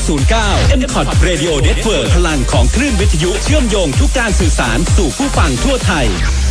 M-Cot Radio Network พลังของคลื่นวิทยุเชื่อมโยงทุกการสื่อสารสู่ผู้ฟังทั่วไทย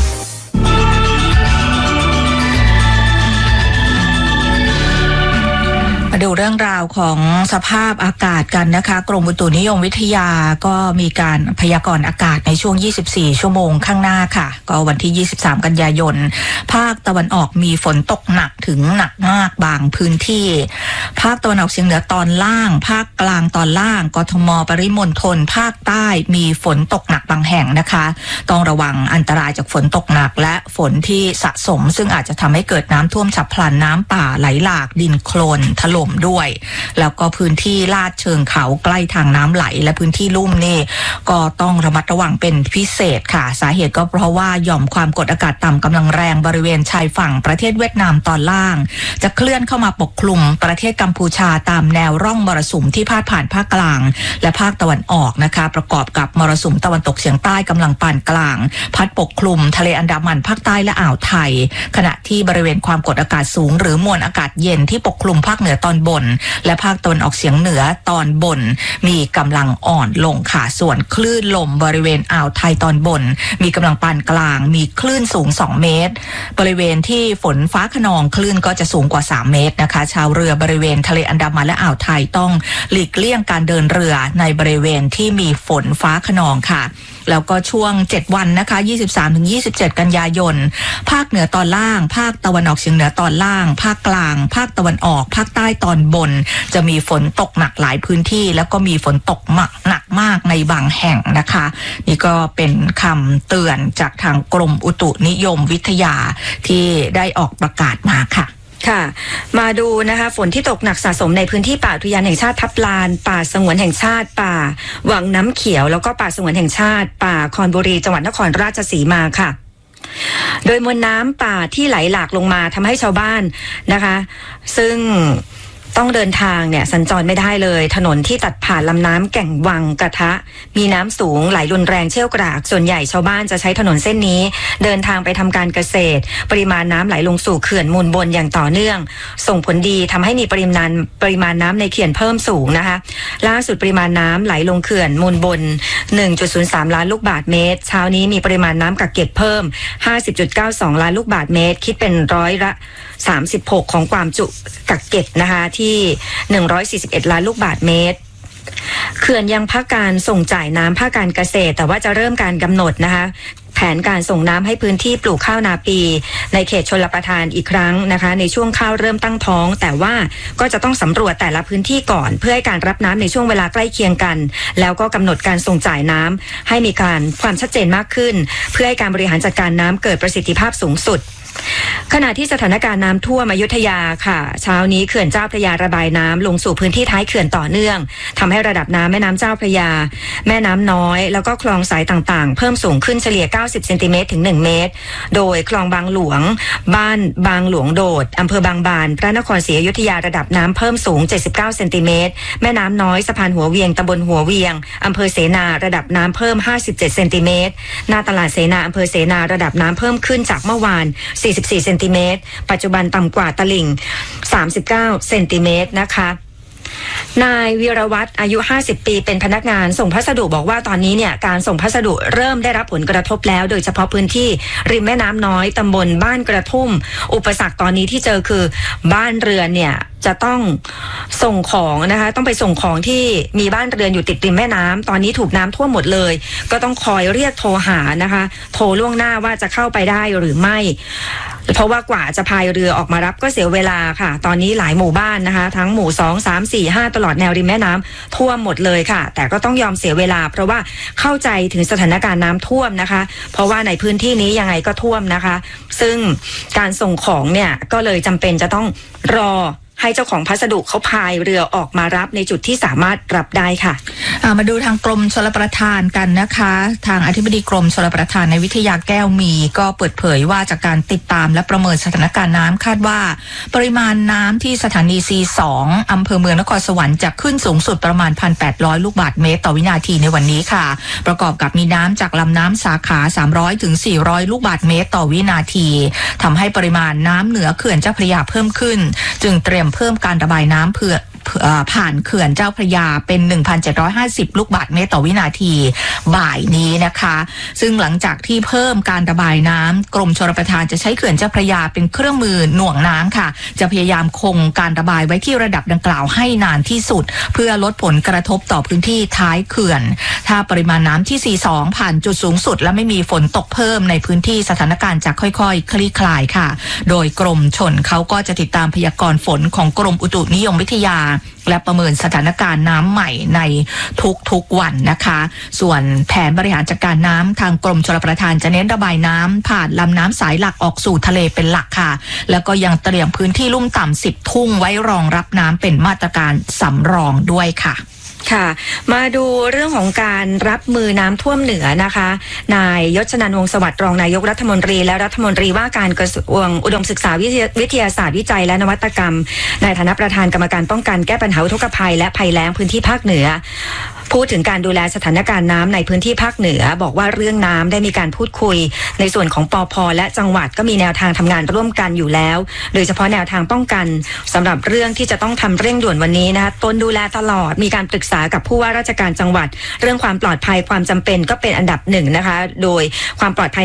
มาดูเรื่องราวของสภาพอากาศกันนะคะกรมอุตุนิยมวิทยาก็มีการพยากรณ์อากาศในช่วง24ชั่วโมงข้างหน้าค่ะก็วันที่23กันยายนภาคตะวันออกมีฝนตกหนักถึงหนักมากบางพื้นที่ภาคตะวันออกเฉียงเหนือตอนล่างภาคกลางตอนล่างกทมปริมณฑลภาคใต้มีฝนตกหนักบางแห่งนะคะต้องระวังอันตรายจากฝนตกหนักและฝนที่สะสมซึ่งอาจจะทำให้เกิดน้ำท่วมฉับพลันน้ำป่าไหลหลากดินโคลนถล่มด้วยแล้วก็พื้นที่ลาดเชิงเขาใกล้ทางน้ำไหลและพื้นที่ลุ่มนี่ก็ต้องระมัดระวังเป็นพิเศษค่ะสาเหตุก็เพราะว่าหย่อมความกดอากาศต่ำกำลังแรงบริเวณชายฝั่งประเทศเวียดนามตอนล่างจะเคลื่อนเข้ามาปกคลุมประเทศกัมพูชาตามแนวร่องมรสุมที่พาดผ่านภาคกลางและภาคตะวันออกนะคะประกอบกับมรสุมตะวันตกเฉียงใต้กำลังปานกลางพัดปกคลุมทะเลอันดามันภาคใต้และอ่าวไทยขณะที่บริเวณความกดอากาศสูงหรือมวลอากาศเย็นที่ปกคลุมภาคเหนือตอนบนและภาคตะวันออกเฉียงเหนือตอนบนมีกำลังอ่อนลงค่ะส่วนคลื่นลมบริเวณอ่าวไทยตอนบนมีกำลังปานกลางมีคลื่นสูง2เมตรบริเวณที่ฝนฟ้าคะนองคลื่นก็จะสูงกว่า3เมตรนะคะชาวเรือบริเวณทะเลอันดามันและอ่าวไทยต้องหลีกเลี่ยงการเดินเรือในบริเวณที่มีฝนฟ้าคะนองค่ะแล้วก็ช่วง7วันนะคะ 23-27 กันยายนภาคเหนือตอนล่างภาคตะวันออกเฉียงเหนือตอนล่างภาคกลางภาคตะวันออกภาคใต้ตอนบนจะมีฝนตกหนักหลายพื้นที่แล้วก็มีฝนตกหนักมากในบางแห่งนะคะนี่ก็เป็นคำเตือนจากทางกรมอุตุนิยมวิทยาที่ได้ออกประกาศมาค่ะค่ะมาดูนะคะฝนที่ตกหนักสะสมในพื้นที่ป่าอุทยานแห่งชาติทับลานป่าสงวนแห่งชาติป่าวังน้ำเขียวแล้วก็ป่าสงวนแห่งชาติป่าคอนบุรีจังหวัดนครราชสีมาค่ะโดยมวลน้ำป่าที่ไหลหลากลงมาทำให้ชาวบ้านนะคะซึ่งต้องเดินทางเนี่ยสัญจรไม่ได้เลยถนนที่ตัดผ่านลำน้ำแก่งวังกระทะมีน้ำสูงไหลรุนแรงเชี่ยวกรากส่วนใหญ่ชาวบ้านจะใช้ถนนเส้นนี้เดินทางไปทำการเกษตรปริมาณน้ำไหลลงสู่เขื่อนมูลบนอย่างต่อเนื่องส่งผลดีทำให้มีปริมาณน้ำในเขื่อนเพิ่มสูงนะคะล่าสุดปริมาณน้ำไหลลงเขื่อนมูลบน 1.03 ล้านลูกบาศก์เมตรเช้านี้มีปริมาณน้ำกักเก็บเพิ่ม 50.92 ล้านลูกบาศก์เมตรคิดเป็น36%ของความจุกักเก็บนะคะที่141ล้านลูกบาศก์เมตรเขื่อนยังพักการส่งจ่ายน้ำภาคการเกษตรแต่ว่าจะเริ่มการกำหนดนะคะแผนการส่งน้ำให้พื้นที่ปลูกข้าวนาปีในเขตชลประทานอีกครั้งนะคะในช่วงข้าวเริ่มตั้งท้องแต่ว่าก็จะต้องสำรวจแต่ละพื้นที่ก่อนเพื่อให้การรับน้ำในช่วงเวลาใกล้เคียงกันแล้วก็กำหนดการส่งจ่ายน้ำให้มีความชัดเจนมากขึ้นเพื่อให้การบริหารจัดการน้ำเกิดประสิทธิภาพสูงสุดขณะที่สถานการณ์น้ำท่วมอยุธยาค่ะเช้านี้เขื่อนเจ้าพระยาระบายน้ำลงสู่พื้นที่ท้ายเขื่อนต่อเนื่องทำให้ระดับน้ำแม่น้ำเจ้าพระยาแม่น้ำน้อยแล้วก็คลองสายต่างๆเพิ่มสูงขึ้นเฉลี่ย90เซนติเมตรถึง1เมตรโดยคลองบางหลวงบ้านบางหลวงโดดอำเภอบางบานพระนครศรีอยุธยาระดับน้ำเพิ่มสูง79เซนติเมตรแม่น้ำน้อยสะพานหัวเวียงตำบลหัวเวียงอำเภอเสนาระดับน้ำเพิ่ม57เซนติเมตรหน้าตลาดเสนาอำเภอเสนาระดับน้ำเพิ่มขึ้นจากเมื่อวาน44เซนติเมตรปัจจุบันต่ำกว่าตลิ่ง39เซนติเมตรนะคะนายวีรวัฒน์อายุ50ปีเป็นพนักงานส่งพัสดุบอกว่าตอนนี้เนี่ยการส่งพัสดุเริ่มได้รับผลกระทบแล้วโดยเฉพาะพื้นที่ริมแม่น้ำน้อยตำบลบ้านกระทุ่มอุปสรรคตอนนี้ที่เจอคือบ้านเรือนเนี่ยจะต้องส่งของนะคะต้องไปส่งของที่มีบ้านเรือนอยู่ติดริมแม่น้ำตอนนี้ถูกน้ำท่วมหมดเลยก็ต้องคอยเรียกโทรหานะคะโทรล่วงหน้าว่าจะเข้าไปได้หรือไม่เพราะว่ากว่าจะพายเรือออกมารับก็เสียเวลาค่ะตอนนี้หลายหมู่บ้านนะคะทั้งหมู่2 3 4 5ตลอดแนวริมแม่น้ำท่วมหมดเลยค่ะแต่ก็ต้องยอมเสียเวลาเพราะว่าเข้าใจถึงสถานการณ์น้ำท่วมนะคะเพราะว่าในพื้นที่นี้ยังไงก็ท่วมนะคะซึ่งการส่งของเนี่ยก็เลยจำเป็นจะต้องรอให้เจ้าของพัสดุเขาพายเรือออกมารับในจุดที่สามารถรับได้ค่ะมาดูทางกรมชลประทานกันนะคะทางอธิบดีกรมชลประทานในวิทยาแก้วมีก็เปิดเผยว่าจากการติดตามและประเมินสถานการณ์น้ำคาดว่าปริมาณน้ำที่สถานี C2 อำเภอเมืองนครสวรรค์จะขึ้นสูงสุดประมาณ 1,800 ลูกบาศก์เมตรต่อวินาทีในวันนี้ค่ะประกอบกับมีน้ำจากลำน้ำสาขา300 ถึง 400 ลูกบาศก์เมตรต่อวินาทีทำให้ปริมาณน้ำเหนือเขื่อนเจ้าพระยาเพิ่มขึ้นจึงเตรียมเพิ่มการระบายน้ำเผ่านเขื่อนเจ้าพระยาเป็น 1,750 ลูกบาศก์เมตรต่อวินาทีบ่ายนี้นะคะซึ่งหลังจากที่เพิ่มการระบายน้ำกรมชลประทานจะใช้เขื่อนเจ้าพระยาเป็นเครื่องมือหน่วงน้ำค่ะจะพยายามคงการระบายไว้ที่ระดับดังกล่าวให้นานที่สุดเพื่อลดผลกระทบต่อพื้นที่ท้ายเขื่อนถ้าปริมาณน้ำที่ 42 ผ่านจุดสูงสุดและไม่มีฝนตกเพิ่มในพื้นที่สถานการณ์จะค่อยๆคลี่คลายค่ะโดยกรมชลเขาก็จะติดตามพยากรณ์ฝนของกรมอุตุนิยมวิทยาและประเมินสถานการณ์น้ำใหม่ในทุกๆวันนะคะส่วนแผนบริหารจัดการน้ำทางกรมชลประทานจะเน้นระบายน้ำผ่านลำน้ำสายหลักออกสู่ทะเลเป็นหลักค่ะแล้วก็ยังเตรียมพื้นที่ลุ่มต่ำ10 ทุ่งไว้รองรับน้ำเป็นมาตรการสำรองด้วยค่ะค่ะมาดูเรื่องของการรับมือน้ำท่วมเหนือนะคะนายยศนันท์ วงศ์สวัสดิ์รองนายกรัฐมนตรีและรัฐมนตรีว่าการกระทรวงอุดมศึกษาวิทยาศาสตร์วิจัยและนวัตกรรมในฐานะประธานกรรมการป้องกันแก้ปัญหาอุทกภัยและภัยแล้งพื้นที่ภาคเหนือพูดถึงการดูแลสถานการณ์น้ำในพื้นที่ภาคเหนือบอกว่าเรื่องน้ำได้มีการพูดคุยในส่วนของปภ.และจังหวัดก็มีแนวทางทำงานร่วมกันอยู่แล้วโดยเฉพาะแนวทางป้องกันสำหรับเรื่องที่จะต้องทำเร่งด่วนวันนี้นะคะตนดูแลตลอดมีการปรึกษากับผู้ว่าราชการจังหวัดเรื่องความปลอดภัยความจำเป็นก็เป็นอันดับหนึ่งนะคะโดยความปลอดภัย